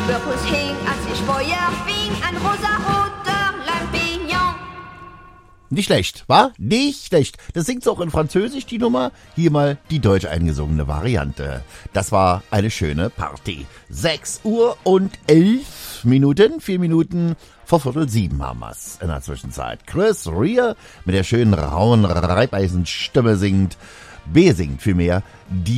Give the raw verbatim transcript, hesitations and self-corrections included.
Birkus hing, als ich Feuer fing, ein rosaroter Lampignon. Nicht schlecht, wa? Nicht schlecht. Das singt auch in Französisch, die Nummer. Hier mal die deutsch eingesungene Variante. Das war eine schöne Party. sechs Uhr und elf Minuten, vier Minuten vor Viertel sieben haben wir's in der Zwischenzeit. Chris Rea mit der schönen rauen Reibeisenstimme singt, besingt vielmehr die